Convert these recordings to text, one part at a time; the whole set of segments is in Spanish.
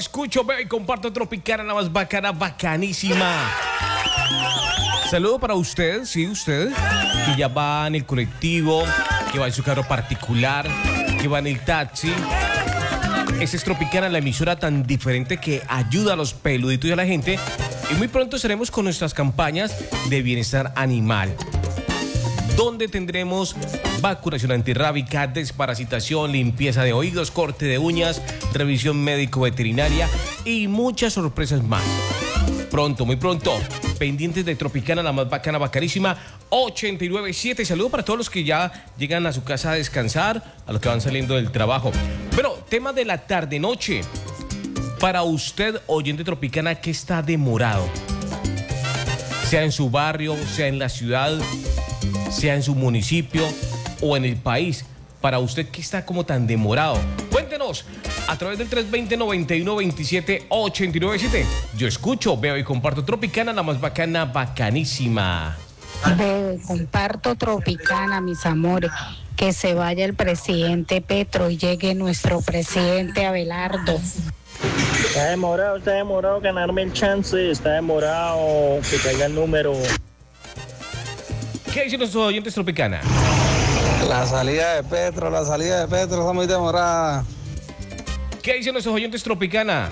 escucho, veo y comparto Tropicana, la más bacana, bacanísima. Saludo para usted, sí, usted, que ya va en el colectivo, que va en su carro particular, que va en el taxi. Esta es Tropicana, la emisora tan diferente que ayuda a los peluditos y a la gente. Y muy pronto estaremos con nuestras campañas de bienestar animal, donde tendremos vacunación antirrábica, desparasitación, limpieza de oídos, corte de uñas, revisión médico-veterinaria y muchas sorpresas más. Pronto, muy pronto, pendientes de Tropicana, la más bacana, bacanísima, 89.7. Saludo para todos los que ya llegan a su casa a descansar, a los que van saliendo del trabajo. Bueno, tema de la tarde-noche. Para usted, oyente Tropicana, que está demorado, sea en su barrio, sea en la ciudad, sea en su municipio o en el país, para usted que está como tan demorado, cuéntenos a través del 320-9127-897. Yo escucho, veo y comparto Tropicana, la más bacana, bacanísima. Veo y comparto Tropicana, mis amores. Que se vaya el presidente Petro y llegue nuestro presidente Abelardo. Está demorado ganarme el chance, está demorado que caiga el número. ¿Qué dicen nuestros oyentes Tropicana? La salida de Petro está muy demorada. ¿Qué dicen nuestros oyentes Tropicana?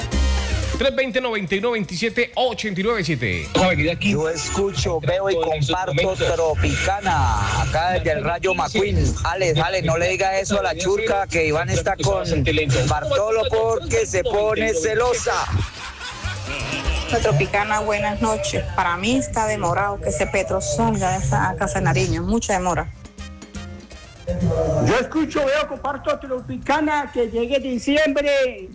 320-9127-897. Yo escucho, veo y comparto Tropicana, acá desde el Rayo McQueen. Alex, no le diga eso a la churca que Iván está con Bartolo porque se pone celosa. Tropicana, buenas noches. Para mí está demorado que ese Petro salga de esa casa de Nariño, mucha demora. Yo escucho, veo, comparto Tropicana, que llegue diciembre.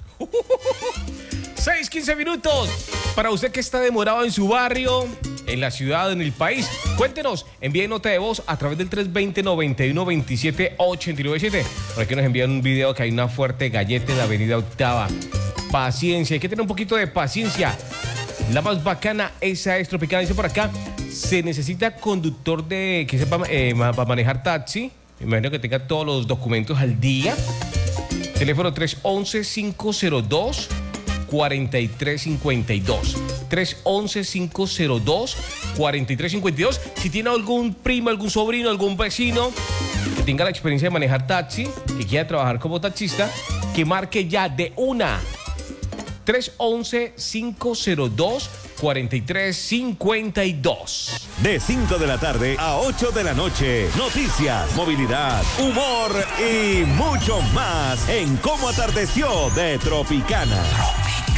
6:15 minutos. Para usted que está demorado en su barrio, en la ciudad, en el país, cuéntenos, envíe nota de voz a través del 320-9127-897. Por aquí nos envían un video que hay una fuerte galleta en la avenida Octava. Paciencia, hay que tener un poquito de paciencia. La más bacana, esa es Tropicana. Dice por acá, se necesita conductor que sepa para manejar taxi. Me imagino que tenga todos los documentos al día. Teléfono 311-502-4352. 311-502-4352. Si tiene algún primo, algún sobrino, algún vecino que tenga la experiencia de manejar taxi, que quiera trabajar como taxista, que marque ya de una. 311-502-4352. De 5 de la tarde a 8 de la noche. Noticias, movilidad, humor y mucho más en Cómo Atardeció de Tropicana.